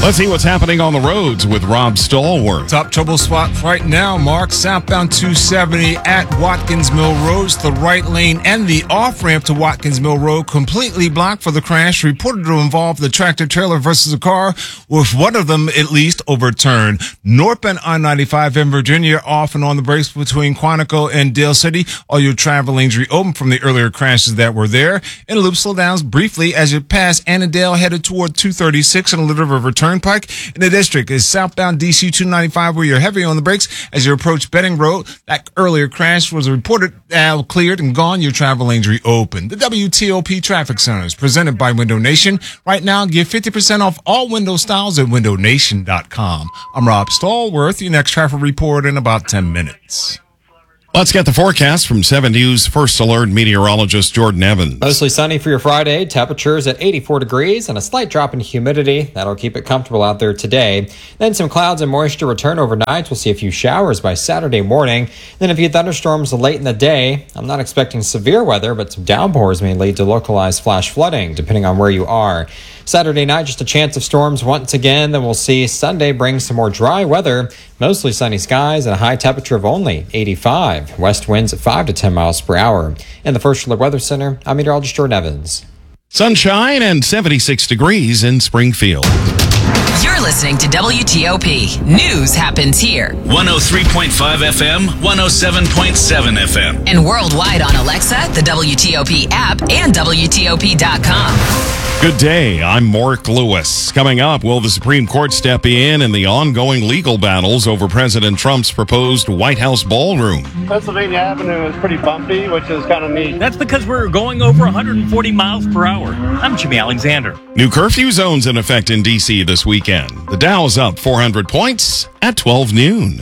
Let's see what's happening on the roads with Rob Stallworth. Top trouble spot right now, Mark. Southbound 270 at Watkins Mill Road. The right lane and the off-ramp to Watkins Mill Road completely blocked for the crash reported to involve the tractor-trailer versus a car, with one of them at least overturned. Northbound I-95 in Virginia off and on the brakes between Quantico and Dale City. All your travel lanes reopened from the earlier crashes that were there. And loop slow downs briefly as you pass Annandale headed toward 236 and Little River Turnpike. In the district is southbound DC 295 where you're heavy on the brakes as you approach Benning Road. That earlier crash was reported cleared and gone. Your travel lanes reopened. The WTOP Traffic Center is presented by Window Nation. Right now, get 50% off all window styles at windownation.com. I'm Rob Stallworth. Your next traffic report in about 10 minutes. Let's get the forecast from 7 News First Alert meteorologist Jordan Evans. Mostly sunny for your Friday. Temperatures at 84 degrees and a slight drop in humidity. That'll keep it comfortable out there today. Then some clouds and moisture return overnight. We'll see a few showers by Saturday morning. Then a few thunderstorms late in the day. I'm not expecting severe weather, but some downpours may lead to localized flash flooding, depending on where you are. Saturday night, just a chance of storms once again. Then we'll see Sunday bring some more dry weather, mostly sunny skies, and a high temperature of only 85. West winds at 5 to 10 miles per hour. In the First Alert Weather Center, I'm meteorologist Jordan Evans. Sunshine and 76 degrees in Springfield. You're listening to WTOP. News happens here. 103.5 FM, 107.7 FM. And worldwide on Alexa, the WTOP app, and WTOP.com. Good day. I'm Mark Lewis. Coming up, will the Supreme Court step in the ongoing legal battles over President Trump's proposed White House ballroom? Pennsylvania Avenue is pretty bumpy, which is kind of neat. That's because we're going over 140 miles per hour. I'm Jimmy Alexander. New curfew zones in effect in D.C. this weekend. The Dow is up 400 points at 12 noon.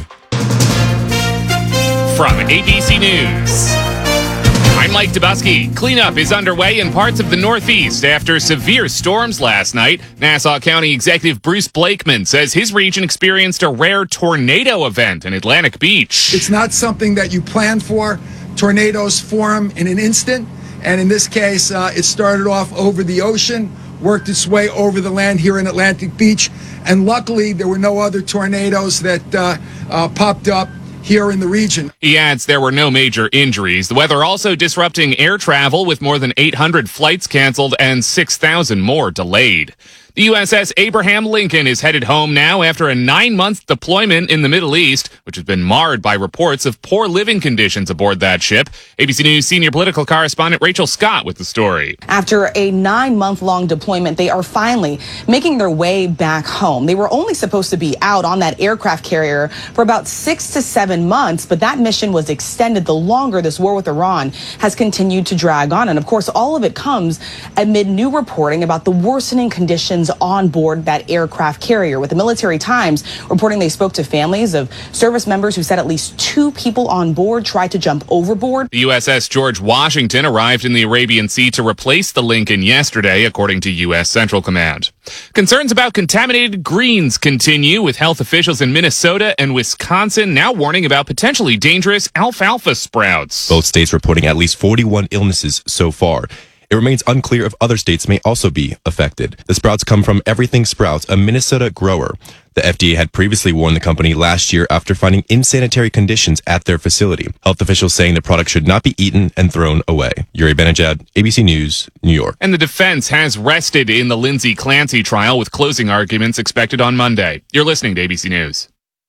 From ABC News, I'm Mike Dubusky. Cleanup is underway in parts of the Northeast after severe storms last night. Nassau County Executive Bruce Blakeman says his region experienced a rare tornado event in Atlantic Beach. It's not something that you plan for. Tornadoes form in an instant, and in this case, it started off over the ocean, worked its way over the land here in Atlantic Beach, and luckily there were no other tornadoes that popped up here in the region. He adds there were no major injuries. The weather also disrupting air travel with more than 800 flights canceled and 6,000 more delayed. The USS Abraham Lincoln is headed home now after a 9-month deployment in the Middle East, which has been marred by reports of poor living conditions aboard that ship. ABC News senior political correspondent Rachel Scott with the story. After a 9-month-long deployment, they are finally making their way back home. They were only supposed to be out on that aircraft carrier for about 6 to 7 months, but that mission was extended the longer this war with Iran has continued to drag on. And of course, all of it comes amid new reporting about the worsening conditions on board that aircraft carrier, with the Military Times reporting they spoke to families of service members who said at least 2 people on board tried to jump overboard. The USS George Washington arrived in the Arabian Sea to replace the Lincoln yesterday, according to U.S. Central Command. Concerns about contaminated greens continue, with health officials in Minnesota and Wisconsin now warning about potentially dangerous alfalfa sprouts. Both states reporting at least 41 illnesses so far. It remains unclear if other states may also be affected. The sprouts come from Everything Sprouts, a Minnesota grower. The FDA had previously warned the company last year after finding insanitary conditions at their facility. Health officials saying the product should not be eaten and thrown away. Yuri Benajad, ABC News, New York. And the defense has rested in the Lindsay Clancy trial, with closing arguments expected on Monday. You're listening to ABC News.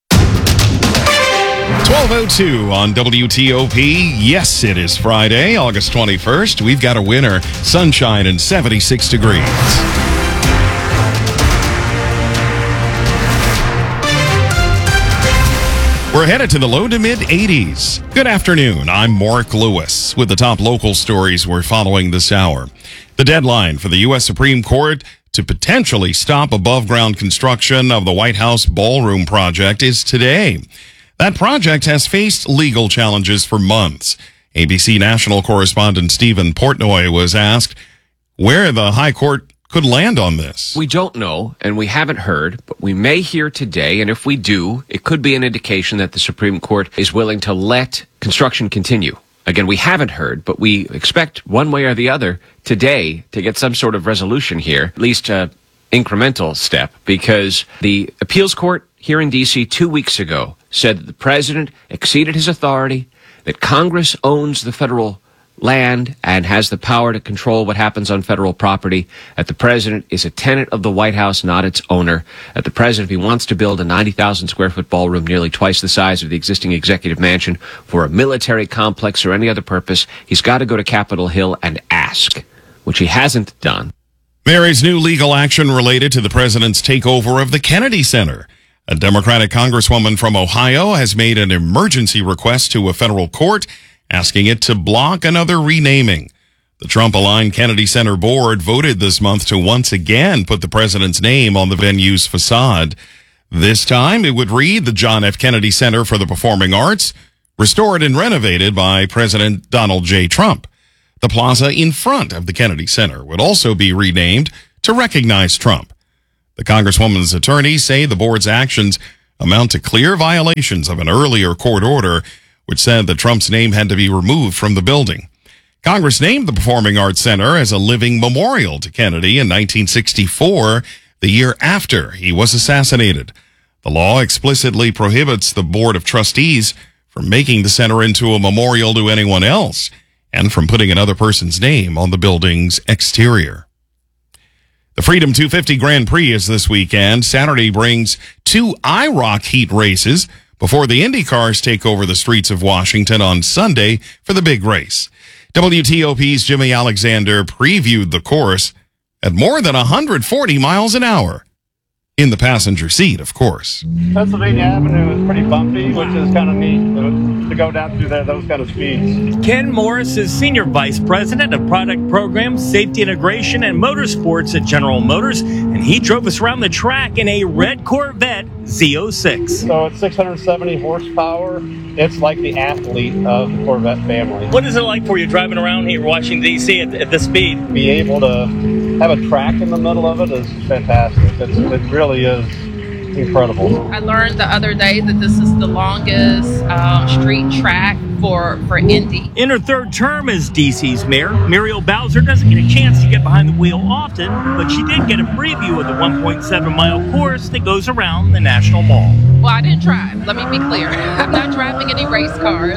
12:02 on WTOP. Yes, it is Friday, August 21st. We've got a winner. Sunshine and 76 degrees. We're headed to the low to mid 80s. Good afternoon. I'm Mark Lewis with the top local stories we're following this hour. The deadline for the U.S. Supreme Court to potentially stop above-ground construction of the White House ballroom project is today. That project has faced legal challenges for months. ABC national correspondent Stephen Portnoy was asked where the High Court could land on this. We don't know, and we haven't heard, but we may hear today, and if we do, it could be an indication that the Supreme Court is willing to let construction continue. Again, we haven't heard, but we expect one way or the other today to get some sort of resolution here, at least incremental step because the appeals court here in D.C. 2 weeks ago said that the president exceeded his authority, that Congress owns the federal land and has the power to control what happens on federal property, that the president is a tenant of the White House, not its owner, that the president, if he wants to build a 90,000 square foot ballroom nearly twice the size of the existing executive mansion for a military complex or any other purpose, he's got to go to Capitol Hill and ask, which he hasn't done. There is new legal action related to the president's takeover of the Kennedy Center. A Democratic congresswoman from Ohio has made an emergency request to a federal court asking it to block another renaming. The Trump-aligned Kennedy Center board voted this month to once again put the president's name on the venue's facade. This time, it would read the John F. Kennedy Center for the Performing Arts, restored and renovated by President Donald J. Trump. The plaza in front of the Kennedy Center would also be renamed to recognize Trump. The congresswoman's attorneys say the board's actions amount to clear violations of an earlier court order which said that Trump's name had to be removed from the building. Congress named the Performing Arts Center as a living memorial to Kennedy in 1964, the year after he was assassinated. The law explicitly prohibits the Board of Trustees from making the center into a memorial to anyone else and from putting another person's name on the building's exterior. The Freedom 250 Grand Prix is this weekend. Saturday brings 2 IROC heat races before the Indy cars take over the streets of Washington on Sunday for the big race. WTOP's Jimmy Alexander previewed the course at more than 140 miles an hour. In the passenger seat, of course. Pennsylvania Avenue is pretty bumpy, which is kind of neat to go down through there, those kind of speeds. Ken Morris is Senior Vice President of Product Programs, Safety Integration, and Motorsports at General Motors, and he drove us around the track in a red Corvette Z06. So it's 670 horsepower. It's like the athlete of the Corvette family. What is it like for you driving around here, Washington, D.C. at this speed? Be able to have a track in the middle of it is fantastic. It really is incredible. I learned the other day that this is the longest street track for Indy. In her third term as D.C.'s mayor, Muriel Bowser doesn't get a chance to get behind the wheel often, but she did get a preview of the 1.7-mile course that goes around the National Mall. Well, I didn't drive. Let me be clear. I'm not driving any race cars.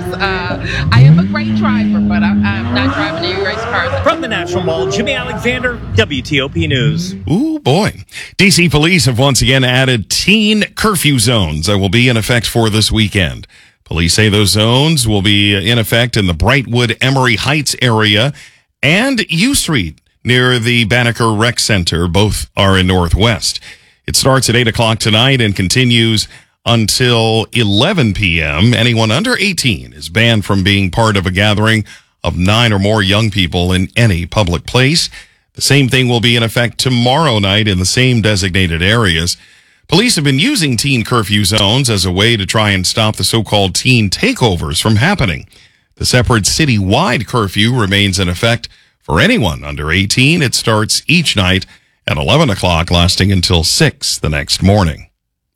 I am a great driver, but I'm not driving any race cars. From the National Mall, Jimmy Alexander, WTOP News. Ooh, boy. D.C. police have once again added teen curfew zones that will be in effect for this weekend. Police say those zones will be in effect in the Brightwood Emory Heights area and U Street near the Banneker Rec Center. Both are in Northwest. It starts at 8 o'clock tonight and continues until 11 p.m. Anyone under 18 is banned from being part of a gathering of 9 or more young people in any public place. The same thing will be in effect tomorrow night in the same designated areas. Police have been using teen curfew zones as a way to try and stop the so-called teen takeovers from happening. The separate citywide curfew remains in effect for anyone under 18. It starts each night at 11 o'clock, lasting until 6 the next morning.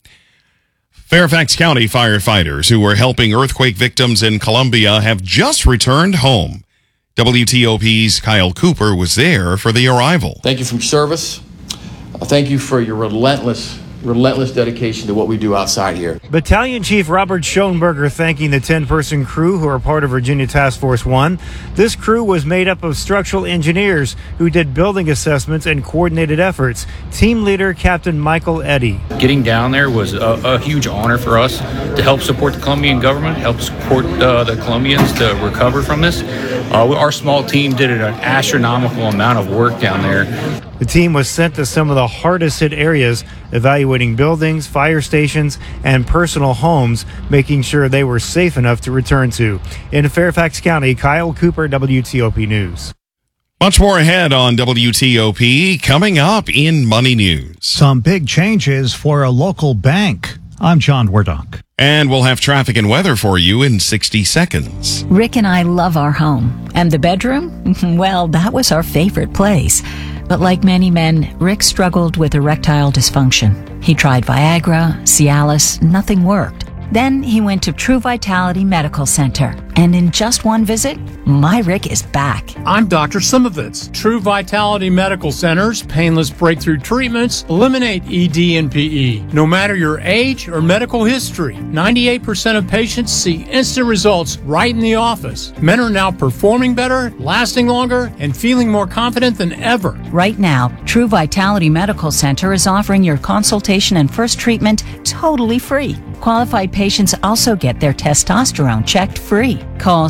Fairfax County firefighters who were helping earthquake victims in Columbia have just returned home. WTOP's Kyle Cooper was there for the arrival. Thank you for your service. Thank you for your relentless dedication to what we do outside here. Battalion Chief Robert Schoenberger thanking the 10-person crew who are part of Virginia Task Force 1. This crew was made up of structural engineers who did building assessments and coordinated efforts. Team leader Captain Michael Eddy. Getting down there was a huge honor for us to help support the Colombian government, help support the Colombians to recover from this. Our small team did an astronomical amount of work down there. The team was sent to some of the hardest hit areas, evaluating buildings, fire stations, and personal homes, making sure they were safe enough to return to. In Fairfax County, Kyle Cooper, WTOP News. Much more ahead on WTOP, coming up in Money News. Some big changes for a local bank. I'm John Wardock. And we'll have traffic and weather for you in 60 seconds. Rick and I love our home. And the bedroom? Well, that was our favorite place. But like many men, Rick struggled with erectile dysfunction. He tried Viagra, Cialis, nothing worked. Then he went to True Vitality Medical Center, And in just one visit, my Rick is back. I'm Dr. Simovitz. True Vitality Medical Center's painless breakthrough treatments eliminate ED and PE. No matter your age or medical history, 98% of patients see instant results right in the office. Men are now performing better, lasting longer, and feeling more confident than ever. Right now, True Vitality Medical Center is offering your consultation and first treatment totally free. Qualified patients also get their testosterone checked free. Call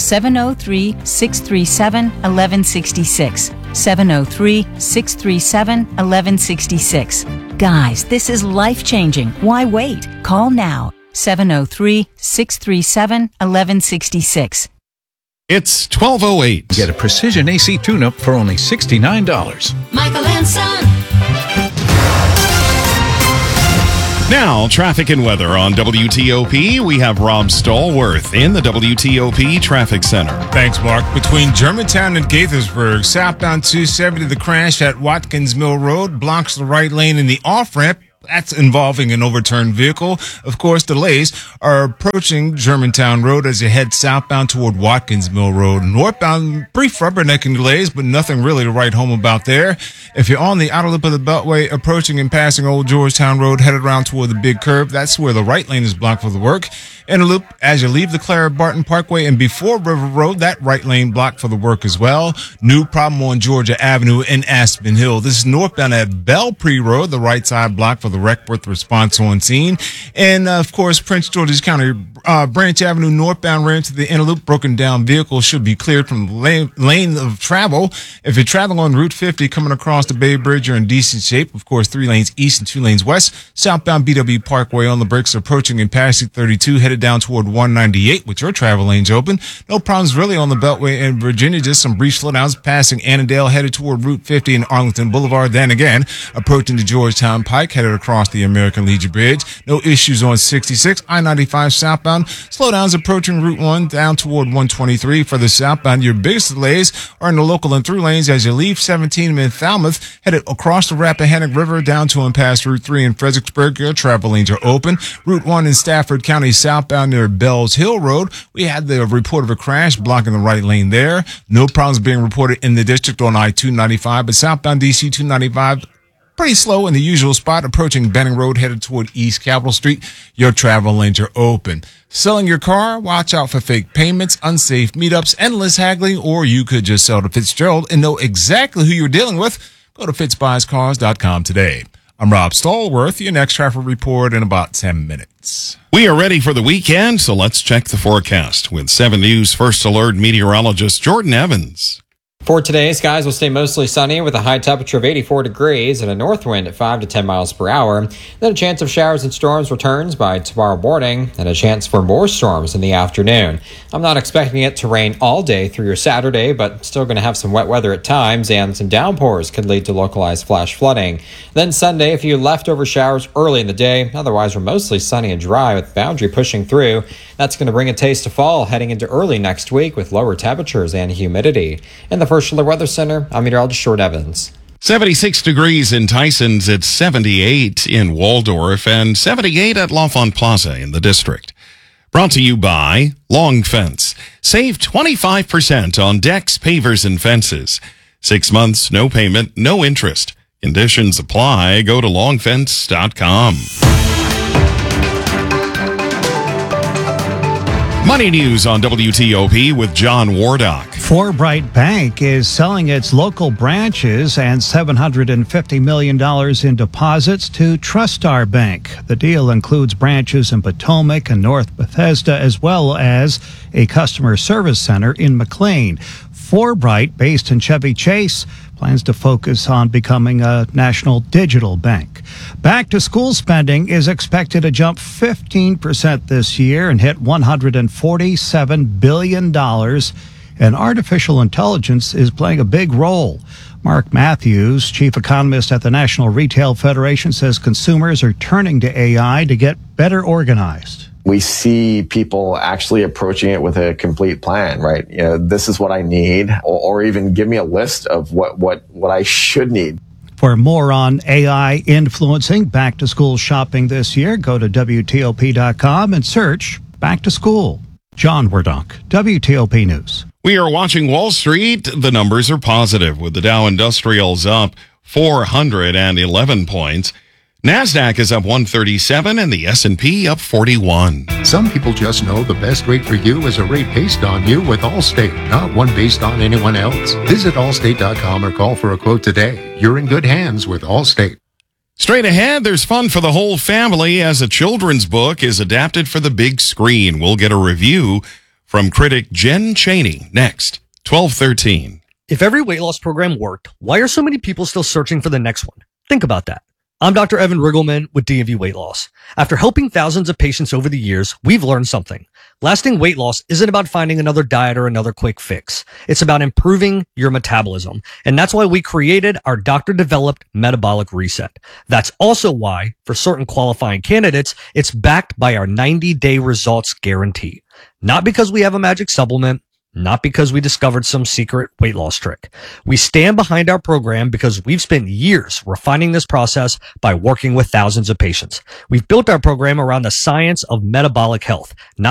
703-637-1166. 703-637-1166. Guys, this is life-changing. Why wait? Call now. 703-637-1166. It's 12:08. Get a precision AC tune-up for only $69. Michael and Son. Now, traffic and weather on WTOP. We have Rob Stallworth in the WTOP Traffic Center. Thanks, Mark. Between Germantown and Gaithersburg, southbound 270, the crash at Watkins Mill Road blocks the right lane in the off-ramp. That's involving an overturned vehicle. Of course, delays are approaching Germantown Road as you head southbound toward Watkins Mill Road. Northbound, brief rubbernecking delays, but nothing really to write home about there. If you're on the outer lip of the Beltway, approaching and passing Old Georgetown Road, headed around toward the big curve, that's where the right lane is blocked for the work. In a loop, as you leave the Clara Barton Parkway and before River Road, that right lane blocked for the work as well. New problem on Georgia Avenue in Aspen Hill. This is northbound at Belpre Road, the right side blocked for the Reckworth response on scene. And, of course, Prince George's County Branch Avenue northbound ramp to the inner loop. Broken down vehicles should be cleared from the lane of travel. If you're traveling on Route 50 coming across the Bay Bridge, you're in decent shape. Of course, 3 lanes east and 2 lanes west. Southbound BW Parkway on the brakes, approaching and passing 32, headed down toward 198 with your travel lanes open. No problems really on the Beltway in Virginia. Just some brief slowdowns passing Annandale, headed toward Route 50 and Arlington Boulevard. Then again, approaching the Georgetown Pike, headed across the American Legion Bridge. No issues on 66. I-95 southbound. Slowdowns approaching Route 1 down toward 123. For the southbound, your biggest delays are in the local and through lanes as you leave 17 in Falmouth, headed across the Rappahannock River down to and past Route 3 in Fredericksburg. Your travel lanes are open. Route 1 in Stafford County southbound near Bells Hill Road. We had the report of a crash blocking the right lane there. No problems being reported in the district on I-295, but southbound DC 295 pretty slow in the usual spot, approaching Benning Road, headed toward East Capitol Street. Your travel lanes are open. Selling your car? Watch out for fake payments, unsafe meetups, endless haggling, or you could just sell to Fitzgerald and know exactly who you're dealing with. Go to fitzbuyscars.com today. I'm Rob Stallworth. Your next traffic report in about 10 minutes. We are ready for the weekend, so let's check the forecast with 7 News First Alert meteorologist Jordan Evans. For today, skies will stay mostly sunny with a high temperature of 84 degrees and a north wind at 5 to 10 miles per hour. Then a chance of showers and storms returns by tomorrow morning and a chance for more storms in the afternoon. I'm not expecting it to rain all day through your Saturday, but still going to have some wet weather at times, and some downpours could lead to localized flash flooding. Then Sunday, a few leftover showers early in the day. Otherwise, we're mostly sunny and dry with boundary pushing through. That's going to bring a taste of fall heading into early next week with lower temperatures and humidity. In the First Alert Weather Center, I'm meteorologist Short Evans. 76 degrees in Tysons, it's 78 in Waldorf, and 78 at L'Enfant Plaza in the district. Brought to you by Long Fence. Save 25% on decks, pavers, and fences. 6 months, no payment, no interest. Conditions apply. Go to longfence.com. Money news on WTOP with John Wardock. Forbright Bank is selling its local branches and $750 million in deposits to TrustStar Bank. The deal includes branches in Potomac and North Bethesda, as well as a customer service center in McLean. Forbright, based in Chevy Chase, plans to focus on becoming a national digital bank. Back-to-school spending is expected to jump 15% this year and hit $147 billion, and artificial intelligence is playing a big role. Mark Matthews, chief economist at the National Retail Federation, says consumers are turning to AI to get better organized. We see people actually approaching it with a complete plan, right? You know, this is what I need, or even give me a list of what I should need. For more on AI influencing back to school shopping this year, go to WTOP.com and search Back to School. John Wardock, WTOP News. We are watching Wall Street. The numbers are positive, with the Dow Industrials up 411 points. NASDAQ is up 137 and the S&P up 41. Some people just know the best rate for you is a rate based on you with Allstate, not one based on anyone else. Visit allstate.com or call for a quote today. You're in good hands with Allstate. Straight ahead, there's fun for the whole family as a children's book is adapted for the big screen. We'll get a review from critic Jen Chaney next, 12:13. If every weight loss program worked, why are so many people still searching for the next one? Think about that. I'm Dr. Evan Riggleman with DMV Weight Loss. After helping thousands of patients over the years, we've learned something. Lasting weight loss isn't about finding another diet or another quick fix. It's about improving your metabolism. And that's why we created our doctor-developed metabolic reset. That's also why, for certain qualifying candidates, it's backed by our 90-day results guarantee. Not because we have a magic supplement, not because we discovered some secret weight loss trick. We stand behind our program because we've spent years refining this process by working with thousands of patients. We've built our program around the science of metabolic health, not